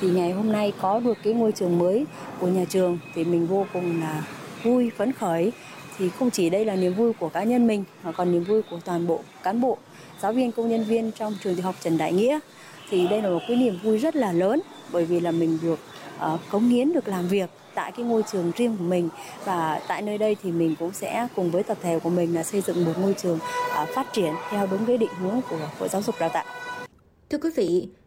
Thì ngày hôm nay có được cái ngôi trường mới của nhà trường thì mình vô cùng là vui, phấn khởi. Thì không chỉ đây là niềm vui của cá nhân mình mà còn niềm vui của toàn bộ cán bộ, giáo viên, công nhân viên trong trường tiểu học Trần Đại Nghĩa. Thì đây là một cái niềm vui rất là lớn bởi vì là mình được cống hiến, được làm việc tại cái ngôi trường riêng của mình, và tại nơi đây thì mình cũng sẽ cùng với tập thể của mình là xây dựng một ngôi trường phát triển theo đúng cái định hướng của Bộ Giáo dục Đào tạo. Thưa quý vị,